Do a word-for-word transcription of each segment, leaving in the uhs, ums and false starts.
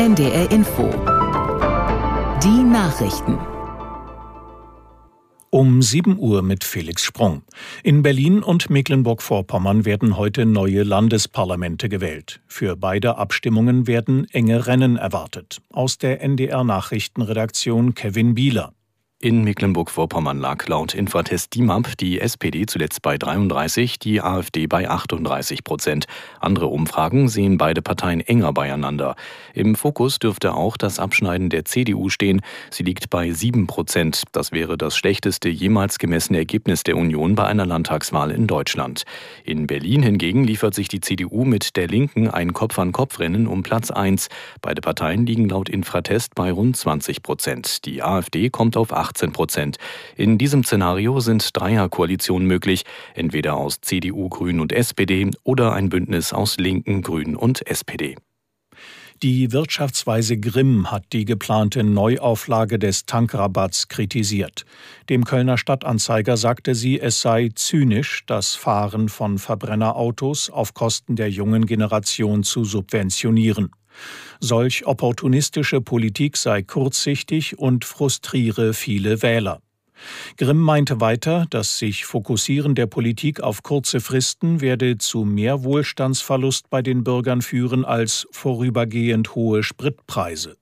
N D R Info. Die Nachrichten. Um sieben Uhr mit Felix Sprung. In Berlin und Mecklenburg-Vorpommern werden heute neue Landesparlamente gewählt. Für beide Abstimmungen werden enge Rennen erwartet. Aus der N D R-Nachrichtenredaktion Kevin Bieler. In Mecklenburg-Vorpommern lag laut Infratest D I M A P die S P D zuletzt bei dreiunddreißig, die AfD bei achtunddreißig Prozent. Andere Umfragen sehen beide Parteien enger beieinander. Im Fokus dürfte auch das Abschneiden der C D U stehen. Sie liegt bei sieben Prozent. Das wäre das schlechteste jemals gemessene Ergebnis der Union bei einer Landtagswahl in Deutschland. In Berlin hingegen liefert sich die C D U mit der Linken ein Kopf-an-Kopf-Rennen um Platz eins. Beide Parteien liegen laut Infratest bei rund zwanzig Prozent. Die AfD kommt auf achtzehn Prozent. In diesem Szenario sind Dreierkoalitionen möglich, entweder aus C D U, Grünen und S P D oder ein Bündnis aus Linken, Grünen und S P D. Die Wirtschaftsweise Grimm hat die geplante Neuauflage des Tankrabatts kritisiert. Dem Kölner Stadtanzeiger sagte sie, es sei zynisch, das Fahren von Verbrennerautos auf Kosten der jungen Generation zu subventionieren. Solch opportunistische Politik sei kurzsichtig und frustriere viele Wähler. Grimm meinte weiter, das sich Fokussieren der Politik auf kurze Fristen werde zu mehr Wohlstandsverlust bei den Bürgern führen als vorübergehend hohe Spritpreise.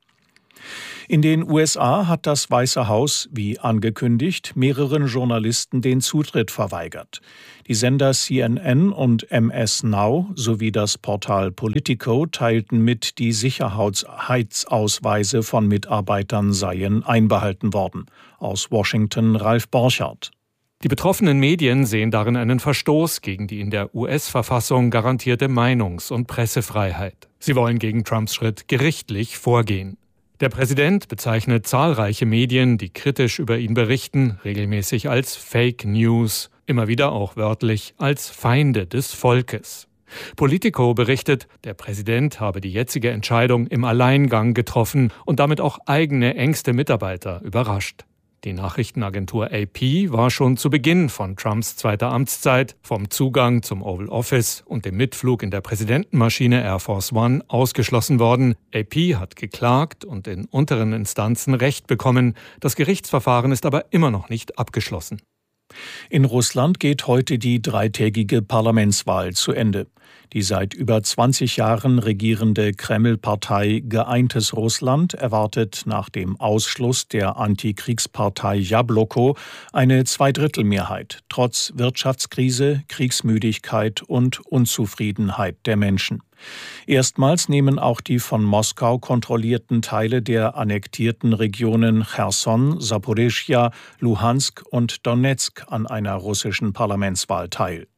In den U S A hat das Weiße Haus, wie angekündigt, mehreren Journalisten den Zutritt verweigert. Die Sender C N N und M S Now sowie das Portal Politico teilten mit, die Sicherheitsausweise von Mitarbeitern seien einbehalten worden. Aus Washington Ralf Borchardt. Die betroffenen Medien sehen darin einen Verstoß gegen die in der U S-Verfassung garantierte Meinungs- und Pressefreiheit. Sie wollen gegen Trumps Schritt gerichtlich vorgehen. Der Präsident bezeichnet zahlreiche Medien, die kritisch über ihn berichten, regelmäßig als Fake News, immer wieder auch wörtlich als Feinde des Volkes. Politico berichtet, der Präsident habe die jetzige Entscheidung im Alleingang getroffen und damit auch eigene engste Mitarbeiter überrascht. Die Nachrichtenagentur A P war schon zu Beginn von Trumps zweiter Amtszeit vom Zugang zum Oval Office und dem Mitflug in der Präsidentenmaschine Air Force One ausgeschlossen worden. A P hat geklagt und in unteren Instanzen Recht bekommen. Das Gerichtsverfahren ist aber immer noch nicht abgeschlossen. In Russland geht heute die dreitägige Parlamentswahl zu Ende. Die seit über zwanzig Jahren regierende Kreml-Partei Geeintes Russland erwartet nach dem Ausschluss der Antikriegspartei Jabloko eine Zweidrittelmehrheit, trotz Wirtschaftskrise, Kriegsmüdigkeit und Unzufriedenheit der Menschen. Erstmals nehmen auch die von Moskau kontrollierten Teile der annektierten Regionen Cherson, Saporischschja, Luhansk und Donezk an einer russischen Parlamentswahl teil.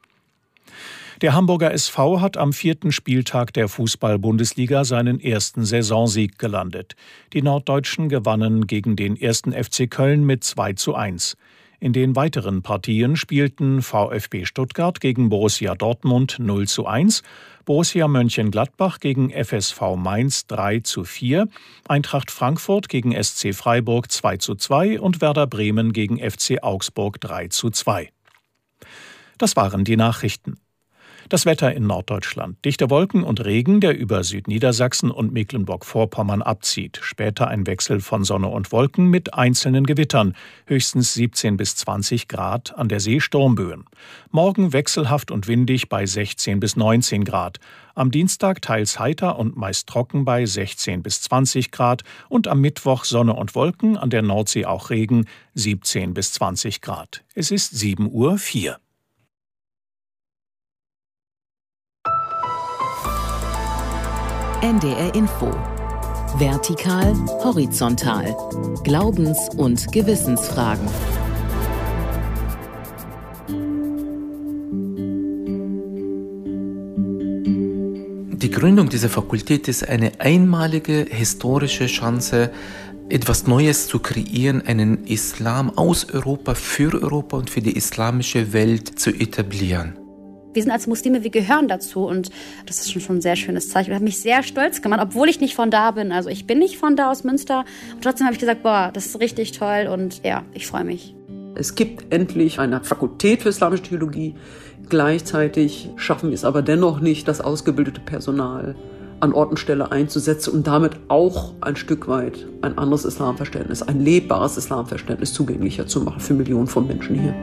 Der Hamburger S V hat am vierten Spieltag der Fußball-Bundesliga seinen ersten Saisonsieg gelandet. Die Norddeutschen gewannen gegen den ersten F C Köln mit zwei zu eins. In den weiteren Partien spielten VfB Stuttgart gegen Borussia Dortmund null zu eins, Borussia Mönchengladbach gegen F S V Mainz drei zu vier, Eintracht Frankfurt gegen S C Freiburg zwei zu zwei und Werder Bremen gegen F C Augsburg drei zu zwei. Das waren die Nachrichten. Das Wetter in Norddeutschland. Dichte Wolken und Regen, der über Südniedersachsen und Mecklenburg-Vorpommern abzieht. Später ein Wechsel von Sonne und Wolken mit einzelnen Gewittern. Höchstens siebzehn bis zwanzig Grad, an der See Sturmböen. Morgen wechselhaft und windig bei sechzehn bis neunzehn Grad. Am Dienstag teils heiter und meist trocken bei sechzehn bis zwanzig Grad. Und am Mittwoch Sonne und Wolken, an der Nordsee auch Regen, siebzehn bis zwanzig Grad. Es ist sieben Uhr vier. N D R Info. Vertikal, horizontal. Glaubens- und Gewissensfragen. Die Gründung dieser Fakultät ist eine einmalige historische Chance, etwas Neues zu kreieren, einen Islam aus Europa, für Europa und für die islamische Welt zu etablieren. Wir sind als Muslime, wir gehören dazu und das ist schon ein sehr schönes Zeichen. Das hat mich sehr stolz gemacht, obwohl ich nicht von da bin. Also ich bin nicht von da aus Münster und trotzdem habe ich gesagt, boah, das ist richtig toll und ja, ich freue mich. Es gibt endlich eine Fakultät für islamische Theologie. Gleichzeitig schaffen wir es aber dennoch nicht, das ausgebildete Personal an Ort und Stelle einzusetzen und damit auch ein Stück weit ein anderes Islamverständnis, ein lebbares Islamverständnis zugänglicher zu machen für Millionen von Menschen hier.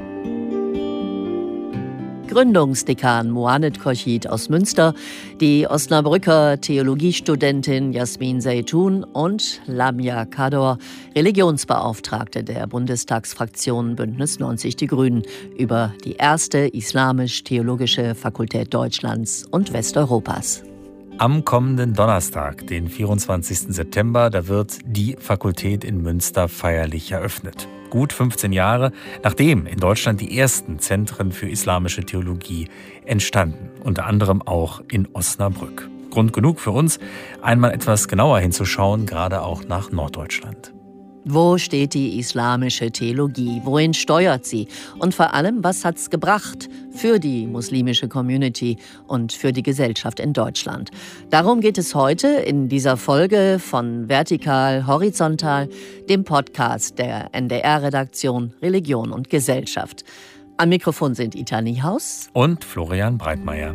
Gründungsdekan Mohamed Khorshid aus Münster, die Osnabrücker Theologiestudentin Jasmin Zeytun und Lamia Kador, Religionsbeauftragte der Bundestagsfraktion Bündnis neunzig Die Grünen, über die erste islamisch-theologische Fakultät Deutschlands und Westeuropas. Am kommenden Donnerstag, den vierundzwanzigsten September, da wird die Fakultät in Münster feierlich eröffnet. Gut fünfzehn Jahre, nachdem in Deutschland die ersten Zentren für islamische Theologie entstanden, unter anderem auch in Osnabrück. Grund genug für uns, einmal etwas genauer hinzuschauen, gerade auch nach Norddeutschland. Wo steht die islamische Theologie? Wohin steuert sie? Und vor allem, was hat's gebracht für die muslimische Community und für die Gesellschaft in Deutschland? Darum geht es heute in dieser Folge von Vertikal Horizontal, dem Podcast der N D R-Redaktion Religion und Gesellschaft. Am Mikrofon sind Ita Niehaus und Florian Breitmeier.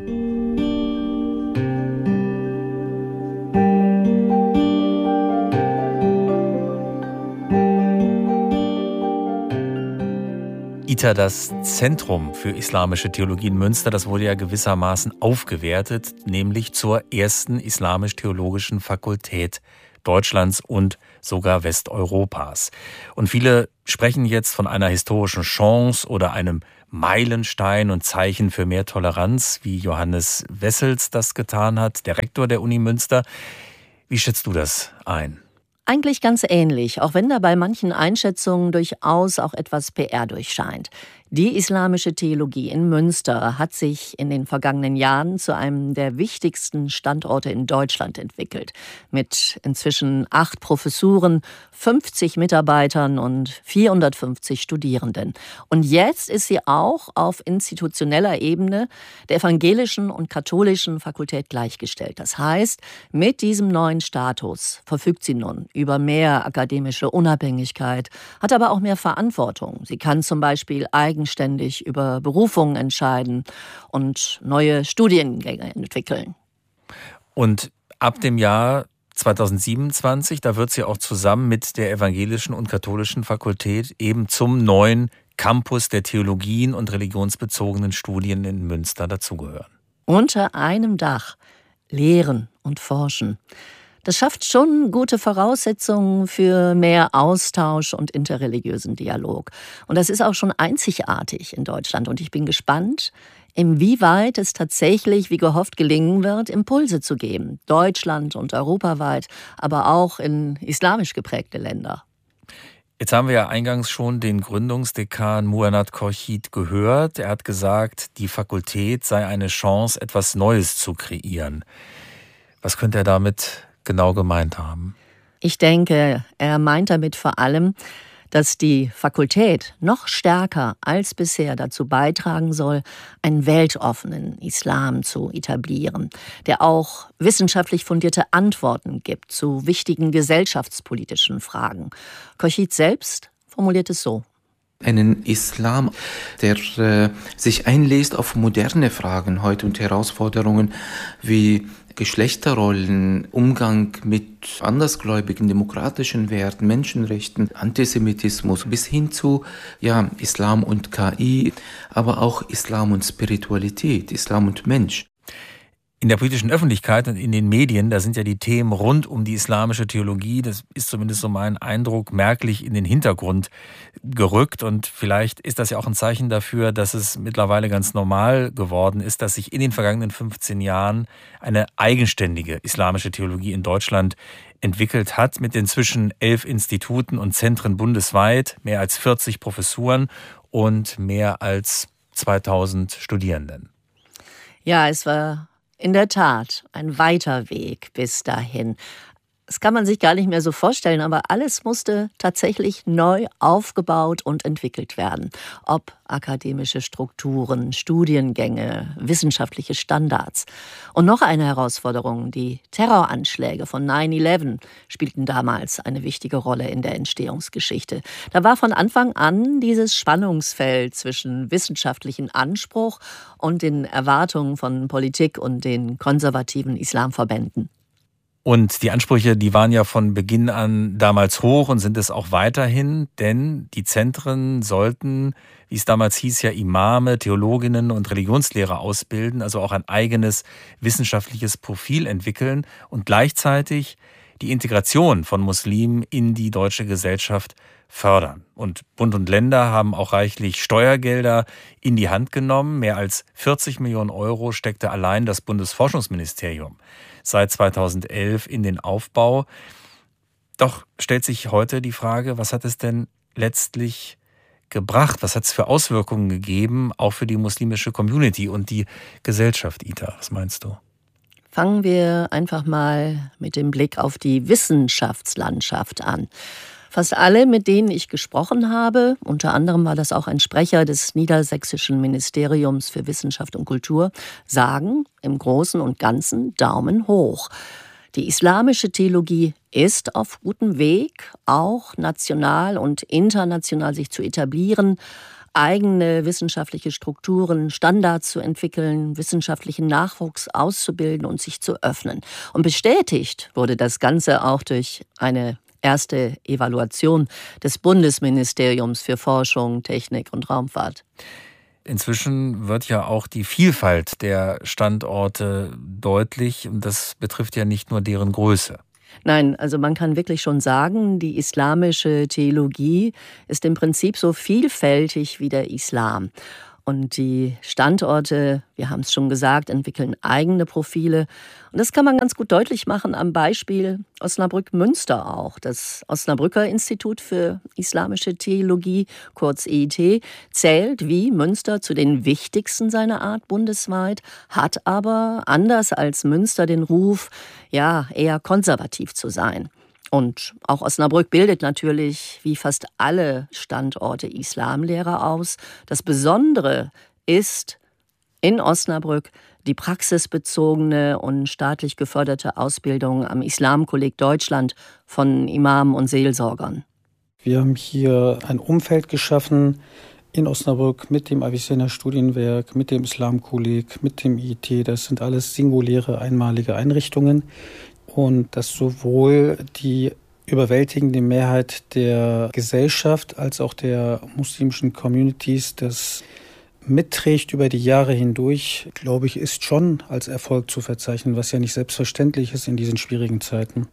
Ita, das Zentrum für islamische Theologie in Münster, das wurde ja gewissermaßen aufgewertet, nämlich zur ersten islamisch-theologischen Fakultät Deutschlands und sogar Westeuropas. Und viele sprechen jetzt von einer historischen Chance oder einem Meilenstein und Zeichen für mehr Toleranz, wie Johannes Wessels das getan hat, der Rektor der Uni Münster. Wie schätzt du das ein? Eigentlich ganz ähnlich, auch wenn da bei manchen Einschätzungen durchaus auch etwas P R durchscheint. Die islamische Theologie in Münster hat sich in den vergangenen Jahren zu einem der wichtigsten Standorte in Deutschland entwickelt. Mit inzwischen acht Professuren, fünfzig Mitarbeitern und vierhundertfünfzig Studierenden. Und jetzt ist sie auch auf institutioneller Ebene der evangelischen und katholischen Fakultät gleichgestellt. Das heißt, mit diesem neuen Status verfügt sie nun über mehr akademische Unabhängigkeit, hat aber auch mehr Verantwortung. Sie kann zum Beispiel eigenständig über Berufungen entscheiden und neue Studiengänge entwickeln. Und ab dem Jahr zweitausendsiebenundzwanzig, da wird sie auch zusammen mit der evangelischen und katholischen Fakultät eben zum neuen Campus der Theologien und religionsbezogenen Studien in Münster dazugehören. Unter einem Dach lehren und forschen. Das schafft schon gute Voraussetzungen für mehr Austausch und interreligiösen Dialog. Und das ist auch schon einzigartig in Deutschland. Und ich bin gespannt, inwieweit es tatsächlich, wie gehofft, gelingen wird, Impulse zu geben. Deutschland und europaweit, aber auch in islamisch geprägte Länder. Jetzt haben wir ja eingangs schon den Gründungsdekan Mohamed Khorshid gehört. Er hat gesagt, die Fakultät sei eine Chance, etwas Neues zu kreieren. Was könnte er damit genau gemeint haben? Ich denke, er meint damit vor allem, dass die Fakultät noch stärker als bisher dazu beitragen soll, einen weltoffenen Islam zu etablieren, der auch wissenschaftlich fundierte Antworten gibt zu wichtigen gesellschaftspolitischen Fragen. Khorshid selbst formuliert es so: Einen Islam, der äh, sich einlässt auf moderne Fragen heute und Herausforderungen wie Geschlechterrollen, Umgang mit andersgläubigen, demokratischen Werten, Menschenrechten, Antisemitismus bis hin zu ja, Islam und K I, aber auch Islam und Spiritualität, Islam und Mensch. In der politischen Öffentlichkeit und in den Medien, da sind ja die Themen rund um die islamische Theologie, das ist zumindest so mein Eindruck, merklich in den Hintergrund gerückt. Und vielleicht ist das ja auch ein Zeichen dafür, dass es mittlerweile ganz normal geworden ist, dass sich in den vergangenen fünfzehn Jahren eine eigenständige islamische Theologie in Deutschland entwickelt hat, mit inzwischen elf Instituten und Zentren bundesweit, mehr als vierzig Professuren und mehr als zweitausend Studierenden. Ja, es war in der Tat ein weiter Weg bis dahin. Das kann man sich gar nicht mehr so vorstellen, aber alles musste tatsächlich neu aufgebaut und entwickelt werden. Ob akademische Strukturen, Studiengänge, wissenschaftliche Standards. Und noch eine Herausforderung, die Terroranschläge von neun elf spielten damals eine wichtige Rolle in der Entstehungsgeschichte. Da war von Anfang an dieses Spannungsfeld zwischen wissenschaftlichem Anspruch und den Erwartungen von Politik und den konservativen Islamverbänden Und die Ansprüche, die waren ja von Beginn an damals hoch und sind es auch weiterhin, denn die Zentren sollten, wie es damals hieß, ja Imame, Theologinnen und Religionslehrer ausbilden, also auch ein eigenes wissenschaftliches Profil entwickeln und gleichzeitig die Integration von Muslimen in die deutsche Gesellschaft fördern. Und Bund und Länder haben auch reichlich Steuergelder in die Hand genommen. Mehr als vierzig Millionen Euro steckte allein das Bundesforschungsministerium seit zweitausendelf in den Aufbau. Doch stellt sich heute die Frage, was hat es denn letztlich gebracht? Was hat es für Auswirkungen gegeben, auch für die muslimische Community und die Gesellschaft, Ita? Was meinst du? Fangen wir einfach mal mit dem Blick auf die Wissenschaftslandschaft an. Fast alle, mit denen ich gesprochen habe, unter anderem war das auch ein Sprecher des Niedersächsischen Ministeriums für Wissenschaft und Kultur, sagen im Großen und Ganzen Daumen hoch. Die islamische Theologie ist auf gutem Weg, auch national und international sich zu etablieren, eigene wissenschaftliche Strukturen, Standards zu entwickeln, wissenschaftlichen Nachwuchs auszubilden und sich zu öffnen. Und bestätigt wurde das Ganze auch durch eine erste Evaluation des Bundesministeriums für Forschung, Technik und Raumfahrt. Inzwischen wird ja auch die Vielfalt der Standorte deutlich und das betrifft ja nicht nur deren Größe. Nein, also man kann wirklich schon sagen, die islamische Theologie ist im Prinzip so vielfältig wie der Islam. Und die Standorte, wir haben es schon gesagt, entwickeln eigene Profile. Und das kann man ganz gut deutlich machen am Beispiel Osnabrück-Münster auch. Das Osnabrücker Institut für Islamische Theologie, kurz E I T, zählt wie Münster zu den wichtigsten seiner Art bundesweit, hat aber anders als Münster den Ruf, ja, eher konservativ zu sein. Und auch Osnabrück bildet natürlich wie fast alle Standorte Islamlehrer aus. Das Besondere ist in Osnabrück die praxisbezogene und staatlich geförderte Ausbildung am Islamkolleg Deutschland von Imamen und Seelsorgern. Wir haben hier ein Umfeld geschaffen in Osnabrück mit dem Avicenna Studienwerk, mit dem Islamkolleg, mit dem I I T. Das sind alles singuläre, einmalige Einrichtungen. Und dass sowohl die überwältigende Mehrheit der Gesellschaft als auch der muslimischen Communities das mitträgt über die Jahre hindurch, glaube ich, ist schon als Erfolg zu verzeichnen, was ja nicht selbstverständlich ist in diesen schwierigen Zeiten.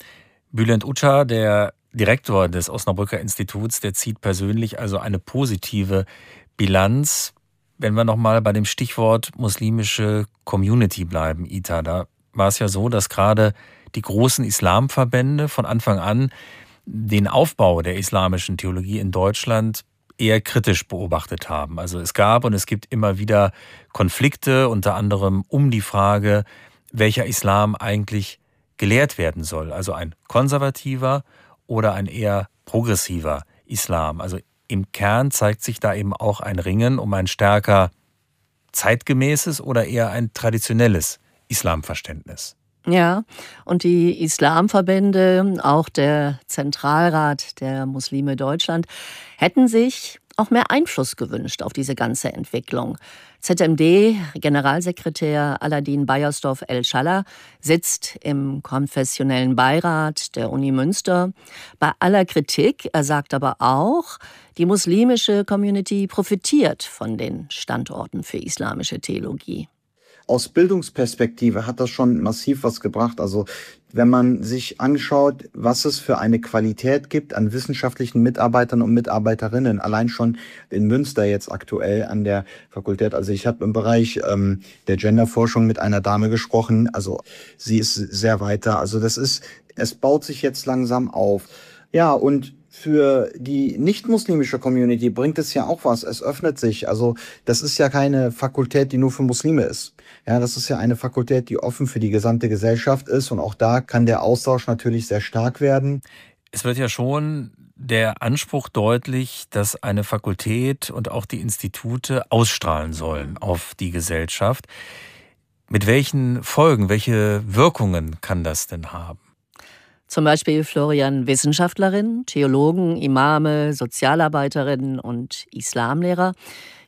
Bülent Uçar, der Direktor des Osnabrücker Instituts, der zieht persönlich also eine positive Bilanz. Wenn wir nochmal bei dem Stichwort muslimische Community bleiben, Ita, da war es ja so, dass gerade die großen Islamverbände von Anfang an den Aufbau der islamischen Theologie in Deutschland eher kritisch beobachtet haben. Also es gab und es gibt immer wieder Konflikte, unter anderem um die Frage, welcher Islam eigentlich gelehrt werden soll. Also ein konservativer oder ein eher progressiver Islam. Also im Kern zeigt sich da eben auch ein Ringen um ein stärker zeitgemäßes oder eher ein traditionelles Islamverständnis. Ja, und die Islamverbände, auch der Zentralrat der Muslime Deutschland, hätten sich auch mehr Einfluss gewünscht auf diese ganze Entwicklung. Z M D-Generalsekretär Aladin Beiersdorf El-Schallah sitzt im konfessionellen Beirat der Uni Münster. Bei aller Kritik, er sagt aber auch, die muslimische Community profitiert von den Standorten für islamische Theologie. Aus Bildungsperspektive hat das schon massiv was gebracht. Also wenn man sich anschaut, was es für eine Qualität gibt an wissenschaftlichen Mitarbeitern und Mitarbeiterinnen, allein schon in Münster jetzt aktuell an der Fakultät. Also ich habe im Bereich ähm, der Genderforschung mit einer Dame gesprochen. Also sie ist sehr weiter. Also das ist, es baut sich jetzt langsam auf. Ja, und für die nicht-muslimische Community bringt es ja auch was. Es öffnet sich. Also das ist ja keine Fakultät, die nur für Muslime ist. Ja, das ist ja eine Fakultät, die offen für die gesamte Gesellschaft ist. Und auch da kann der Austausch natürlich sehr stark werden. Es wird ja schon der Anspruch deutlich, dass eine Fakultät und auch die Institute ausstrahlen sollen auf die Gesellschaft. Mit welchen Folgen, welche Wirkungen kann das denn haben? Zum Beispiel Florian Wissenschaftlerinnen, Theologen, Imame, Sozialarbeiterinnen und Islamlehrer,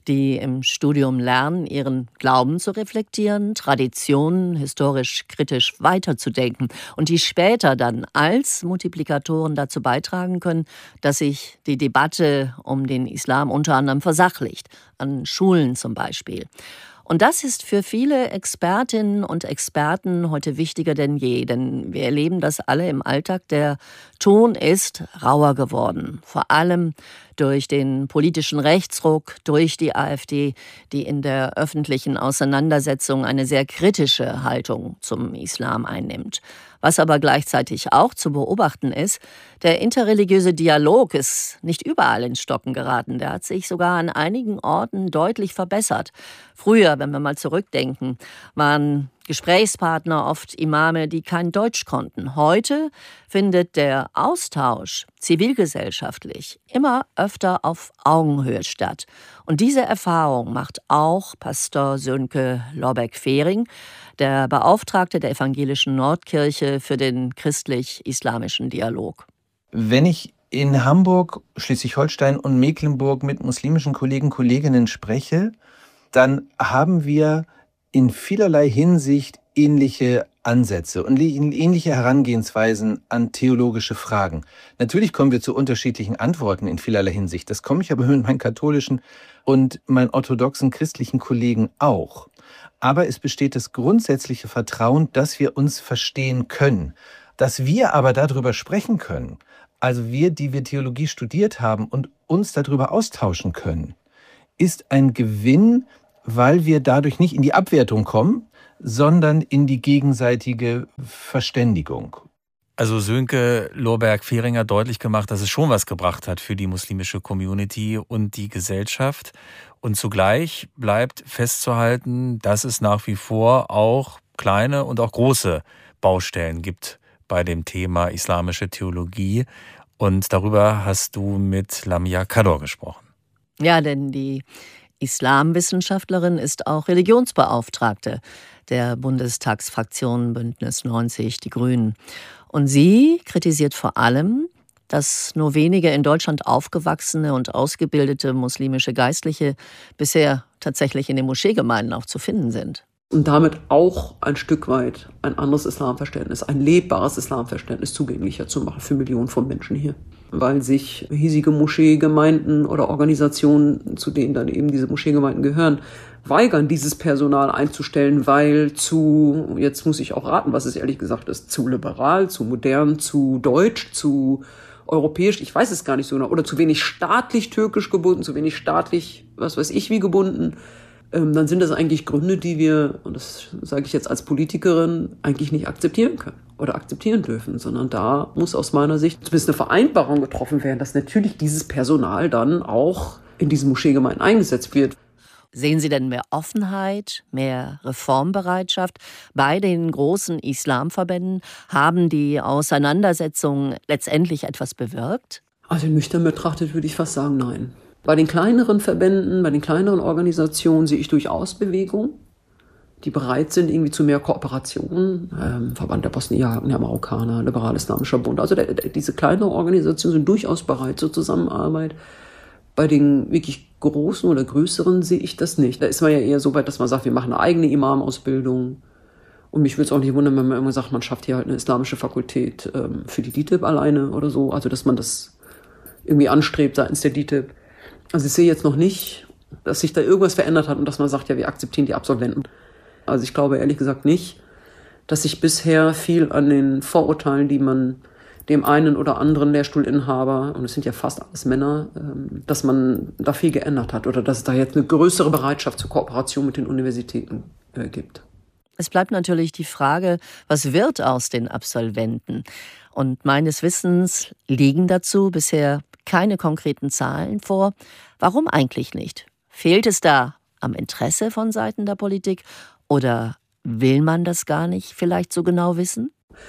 die im Studium lernen, ihren Glauben zu reflektieren, Traditionen historisch kritisch weiterzudenken und die später dann als Multiplikatoren dazu beitragen können, dass sich die Debatte um den Islam unter anderem versachlicht, an Schulen zum Beispiel. Und das ist für viele Expertinnen und Experten heute wichtiger denn je, denn wir erleben das alle im Alltag. Der Ton ist rauer geworden, vor allem durch den politischen Rechtsruck, durch die AfD, die in der öffentlichen Auseinandersetzung eine sehr kritische Haltung zum Islam einnimmt. Was aber gleichzeitig auch zu beobachten ist, der interreligiöse Dialog ist nicht überall ins Stocken geraten. Der hat sich sogar an einigen Orten deutlich verbessert. Früher, wenn wir mal zurückdenken, waren Gesprächspartner oft Imame, die kein Deutsch konnten. Heute findet der Austausch zivilgesellschaftlich immer öfter auf Augenhöhe statt. Und diese Erfahrung macht auch Pastor Sönke Lorbeck-Fehring, der Beauftragte der Evangelischen Nordkirche für den christlich-islamischen Dialog. Wenn ich in Hamburg, Schleswig-Holstein und Mecklenburg mit muslimischen Kollegen, Kolleginnen spreche, dann haben wir in vielerlei Hinsicht ähnliche Ansätze und ähnliche Herangehensweisen an theologische Fragen. Natürlich kommen wir zu unterschiedlichen Antworten in vielerlei Hinsicht. Das komme ich aber mit meinen katholischen und meinen orthodoxen christlichen Kollegen auch. Aber es besteht das grundsätzliche Vertrauen, dass wir uns verstehen können. Dass wir aber darüber sprechen können, also wir, die wir Theologie studiert haben und uns darüber austauschen können, ist ein Gewinn, weil wir dadurch nicht in die Abwertung kommen, sondern in die gegenseitige Verständigung. Also Sönke Lorbeck-Fehring hat deutlich gemacht, dass es schon was gebracht hat für die muslimische Community und die Gesellschaft. Und zugleich bleibt festzuhalten, dass es nach wie vor auch kleine und auch große Baustellen gibt bei dem Thema islamische Theologie. Und darüber hast du mit Lamia Kador gesprochen. Ja, denn die Islamwissenschaftlerin ist auch Religionsbeauftragte der Bundestagsfraktion Bündnis neunzig, die Grünen. Und sie kritisiert vor allem, dass nur wenige in Deutschland aufgewachsene und ausgebildete muslimische Geistliche bisher tatsächlich in den Moscheegemeinden auch zu finden sind. Und damit auch ein Stück weit ein anderes Islamverständnis, ein lebbares Islamverständnis zugänglicher zu machen für Millionen von Menschen hier. Weil sich hiesige Moscheegemeinden oder Organisationen, zu denen dann eben diese Moscheegemeinden gehören, weigern, dieses Personal einzustellen, weil zu, jetzt muss ich auch raten, was es ehrlich gesagt ist, zu liberal, zu modern, zu deutsch, zu europäisch, ich weiß es gar nicht so genau, oder zu wenig staatlich türkisch gebunden, zu wenig staatlich, was weiß ich, wie gebunden. Dann sind das eigentlich Gründe, die wir, und das sage ich jetzt als Politikerin, eigentlich nicht akzeptieren können oder akzeptieren dürfen, sondern da muss aus meiner Sicht zumindest eine Vereinbarung getroffen werden, dass natürlich dieses Personal dann auch in diesen Moscheegemeinden eingesetzt wird. Sehen Sie denn mehr Offenheit, mehr Reformbereitschaft bei den großen Islamverbänden? Haben die Auseinandersetzungen letztendlich etwas bewirkt? Also nüchtern betrachtet würde ich fast sagen, nein. Bei den kleineren Verbänden, bei den kleineren Organisationen sehe ich durchaus Bewegung, die bereit sind irgendwie zu mehr Kooperation. Ähm, Verband der Bosniaken, der Marokkaner, Liberal-Islamischer Bund. Also der, der, diese kleineren Organisationen sind durchaus bereit zur Zusammenarbeit. Bei den wirklich großen oder größeren sehe ich das nicht. Da ist man ja eher so weit, dass man sagt, wir machen eine eigene Imamausbildung. Und mich würde es auch nicht wundern, wenn man irgendwann sagt, man schafft hier halt eine islamische Fakultät ähm, für die D I T I B alleine oder so. Also dass man das irgendwie anstrebt seitens der D I T I B. Also ich sehe jetzt noch nicht, dass sich da irgendwas verändert hat und dass man sagt, ja, wir akzeptieren die Absolventen. Also ich glaube ehrlich gesagt nicht, dass sich bisher viel an den Vorurteilen, die man dem einen oder anderen Lehrstuhlinhaber, und es sind ja fast alles Männer, dass man da viel geändert hat oder dass es da jetzt eine größere Bereitschaft zur Kooperation mit den Universitäten gibt. Es bleibt natürlich die Frage, was wird aus den Absolventen? Und meines Wissens liegen dazu bisher keine konkreten Zahlen vor. Warum eigentlich nicht? Fehlt es da am Interesse von Seiten der Politik oder will man das gar nicht vielleicht so genau wissen?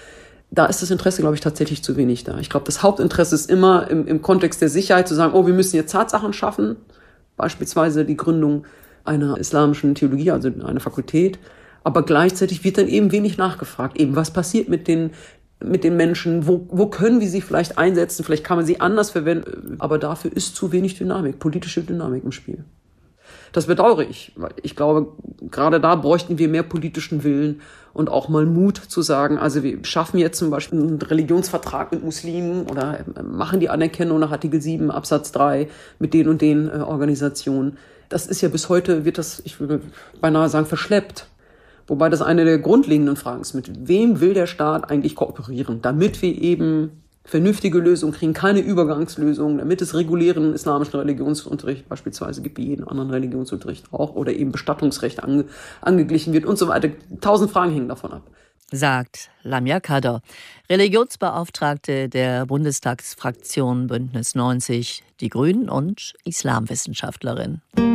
Da ist das Interesse, glaube ich, tatsächlich zu wenig da. Ich glaube, das Hauptinteresse ist immer im, im Kontext der Sicherheit zu sagen, oh, wir müssen jetzt Tatsachen schaffen, beispielsweise die Gründung einer islamischen Theologie, also einer Fakultät. Aber gleichzeitig wird dann eben wenig nachgefragt. Eben, was passiert mit den mit den Menschen, wo, wo können wir sie vielleicht einsetzen, vielleicht kann man sie anders verwenden, aber dafür ist zu wenig Dynamik, politische Dynamik im Spiel. Das bedauere ich, weil ich glaube, gerade da bräuchten wir mehr politischen Willen und auch mal Mut zu sagen, also wir schaffen jetzt zum Beispiel einen Religionsvertrag mit Muslimen oder machen die Anerkennung nach Artikel sieben Absatz drei mit den und den äh, Organisationen. Das ist ja bis heute, wird das, ich würde beinahe sagen, verschleppt. Wobei das eine der grundlegenden Fragen ist, mit wem will der Staat eigentlich kooperieren, damit wir eben vernünftige Lösungen kriegen, keine Übergangslösungen, damit es regulären islamischen Religionsunterricht beispielsweise gibt, wie jeden anderen Religionsunterricht auch, oder eben Bestattungsrecht ange, angeglichen wird und so weiter. Tausend Fragen hängen davon ab. Sagt Lamia Kadr, Religionsbeauftragte der Bundestagsfraktion Bündnis neunzig, die Grünen und Islamwissenschaftlerin.